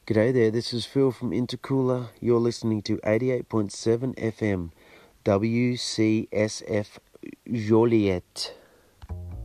G'day there, this is Phil from Intercooler. You're listening to 88.7 FM, WCSF Joliet.